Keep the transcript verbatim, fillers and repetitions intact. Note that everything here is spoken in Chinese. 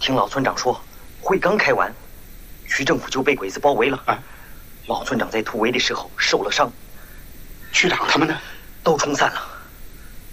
听老村长说，会刚开完，区政府就被鬼子包围了。啊，老村长在突围的时候受了伤。 区长他们呢？ 都冲散了。